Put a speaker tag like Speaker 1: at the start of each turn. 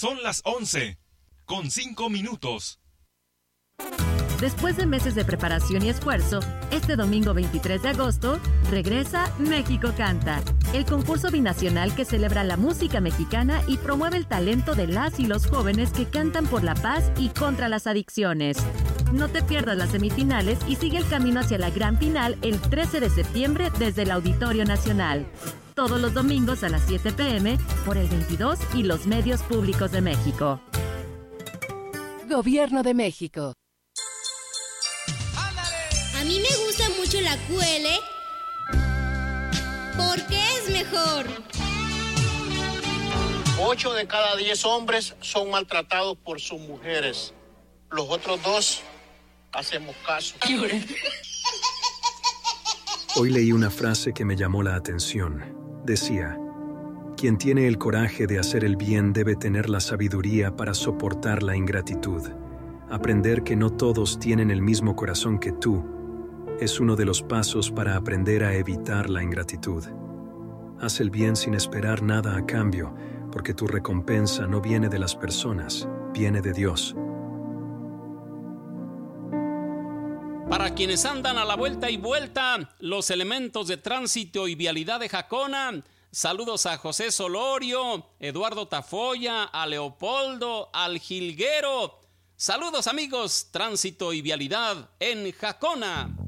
Speaker 1: Son las 11:05.
Speaker 2: Después de meses de preparación y esfuerzo, este domingo 23 de agosto, regresa México Canta, el concurso binacional que celebra la música mexicana y promueve el talento de las y los jóvenes que cantan por la paz y contra las adicciones. No te pierdas las semifinales y sigue el camino hacia la gran final el 13 de septiembre desde el Auditorio Nacional. Todos los domingos a las 7 p.m. por el 22 y los medios públicos de México.
Speaker 3: Gobierno de México.
Speaker 4: A mí me gusta mucho la QL porque es mejor.
Speaker 5: 8 de cada 10 hombres son maltratados por sus mujeres. Los otros 2 hacemos caso.
Speaker 6: Hoy leí una frase que me llamó la atención. Decía: quien tiene el coraje de hacer el bien debe tener la sabiduría para soportar la ingratitud. Aprender que no todos tienen el mismo corazón que tú es uno de los pasos para aprender a evitar la ingratitud. Haz el bien sin esperar nada a cambio, porque tu recompensa no viene de las personas, viene de Dios.
Speaker 7: Para quienes andan a la vuelta y vuelta, los elementos de tránsito y vialidad de Jacona, saludos a José Solorio, Eduardo Tafoya, a Leopoldo, al Jilguero. Saludos amigos, tránsito y vialidad en Jacona.